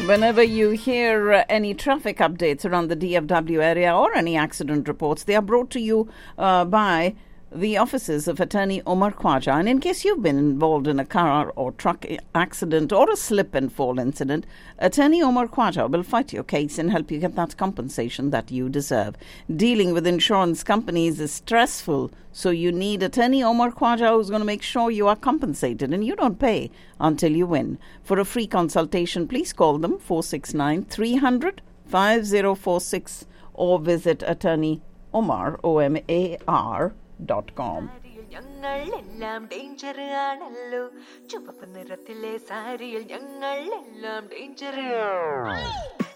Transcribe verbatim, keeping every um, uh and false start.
Whenever you hear uh, any traffic updates around the D F W area or any accident reports, they are brought to you uh, by the offices of Attorney Omar Khwaja. And in case you've been involved in a car or truck accident or a slip and fall incident, Attorney Omar Khwaja will fight your case and help you get that compensation that you deserve. Dealing with insurance companies is stressful, so you need Attorney Omar Khwaja, who's going to make sure you are compensated and you don't pay until you win. For a free consultation, please call them four six nine, three hundred, five zero four six or visit Attorney Omar, O M A R, dot com. ഞങ്ങളെല്ലാം danger ആണല്ലോ, ചുവപ്പ് നിറത്തിലെ സാരിയിൽ ഞങ്ങളെല്ലാം danger.